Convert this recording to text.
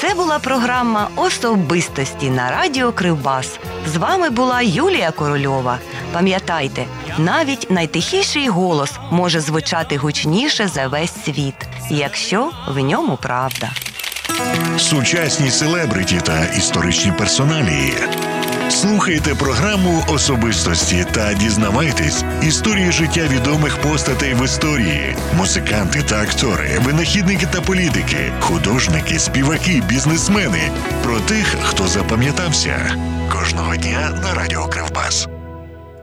Це була програма «Особистості» на радіо Кривбас. З вами була Юлія Корольова. Пам'ятайте, навіть найтихіший голос може звучати гучніше за весь світ, якщо в ньому правда. Сучасні селебриті та історичні персоналії. Слухайте програму «Особистості» та дізнавайтесь історії життя відомих постатей в історії. Музиканти та актори, винахідники та політики, художники, співаки, бізнесмени. Про тих, хто запам'ятався. Кожного дня на радіо Кривбас.